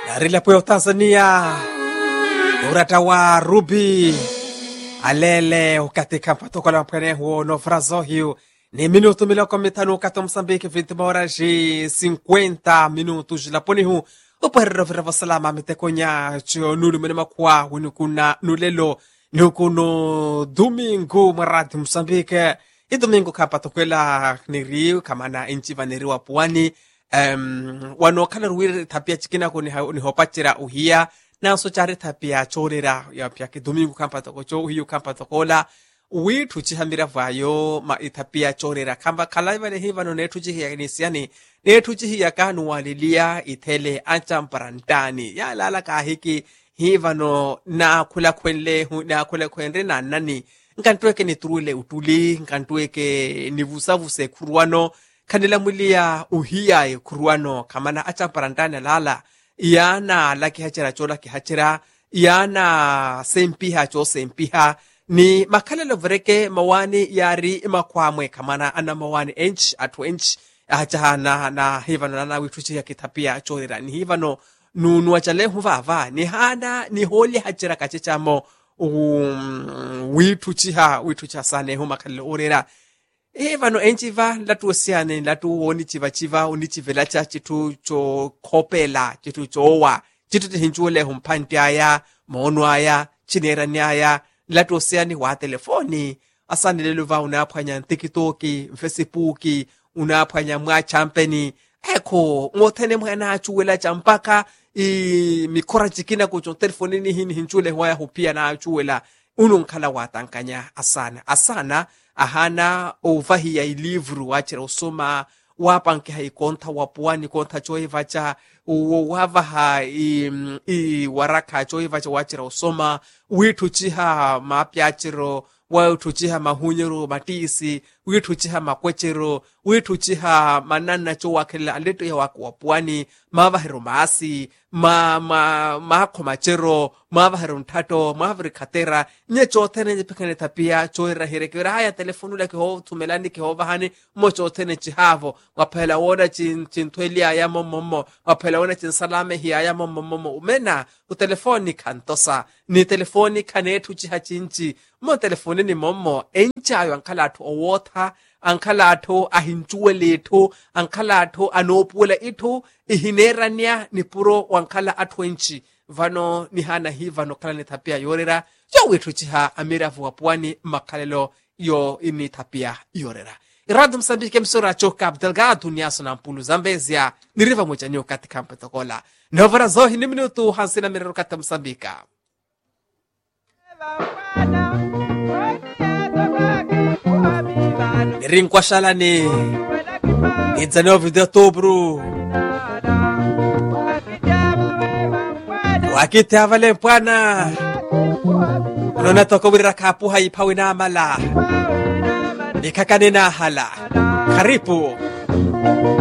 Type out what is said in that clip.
Narila po Tanzania urata wa Ruby alele ukatika patokola mpene huo no frazo hiyo ni minuto miloko mitano kato Msambiki 20 horas e 50 minutos laponi hu uperro vravo salama mitekonya chio nulu menema kwa winukuna nulelo nukuno domingo marati Msambiki i domingo kapatokola niriu kama na inchi vaneriwa puani wano kala ruwiri tapia chikina ko ni hopachira uhia na so chare tapia chorera ya pia ke domingo kampatoko cho hiyo kampatokola witu chihamira vayo ma itapia chorera kamba kalaiva ne hiva no netu chihi ni siani netu chihi ya kanu walilia itele anchamparantani ya lala ka hiki hiva no na kula kwenle na nani nkantweke ni turule utuli nkantweke ni vusavuse kuruano kanila mulia uhia kuruano kamana anchamparantani lala yana laki hachira chola ki hachira yana sempiha cho sempiha ni makalelo vreke mawani yari makwamwe kamana ana mawani inch atu inch achana na hivano na wituchi ya kitapia chorera ni hivano nunu achale huvava ni hana ni holi hachira kachichamo wituchi sane hu makalelo orera hivano enchiva latu osiane latu woni chiva unichivela cha chitu cho kopela chitu chowa chitu tihinchule humpantiaya monwaya chineraniaya latu osiani wa telefoni asani leluva unapanya TikToki Facebooki unapanya mwa champeni eko ngotene mwana achuwela champaka mikora chikina kucho telefonini hini hinchule waya hupia na achuwela ununkala watankanya asana ahana ovahi ya ilivru wachira usoma wapanke haikonta wapuani konta choivacha wavaha waraka choivacha wachira usoma wituchiha mapyachiro wituchiha mahunyero matisi wituchiha makwechero wituchiha manana cho wakela aleto ya wapuani mavahero maasi makomachero mavahero ntato mavahero katera nyecho tene njepekane tapia choira hirekera haya telefonu lake ho tumelani ke hovahani mocho tene chihavo wapela wona chintwelia ya momomo wapela wona chinsalame hiya ya momomo umena utelefoni kantosa ni telefoni kanetu chihachinchi mo telefoni ni momo enchayo ankalatu owota ankalatu ahinchuweleto ankalatu anopula ito ihinerania ni puro wankala atwenchi vano ni hana hi vano kala ni tapia yorera yo wetu chiha amira vuwapuani makalelo yo ini tapia yorera iradu Msambiki msura choka Abdelgado niaso na mpulu Zambezia niriva mochanyo katika mpetokola novara zohi ni minutu hansina mirero kata Msambika Nirinkwa shalani Idzanyo video tobru Wakite avale mpwana Unona toko wirira kapu haipawi na amala Nikakane na hala Karipu